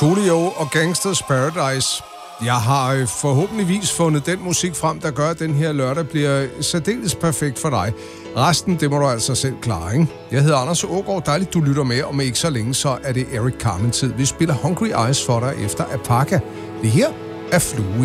Coolio og Gangsters Paradise. Jeg har forhåbentligvis fundet den musik frem, der gør, at den her lørdag bliver særdeles perfekt for dig. Resten, det må du altså selv klare, ikke? Jeg hedder Anders Aagaard. Dejligt, du lytter med, og med ikke så længe, så er det Eric Carmen-tid. Vi spiller Hungry Eyes for dig efter Apaka. Det her er Flue.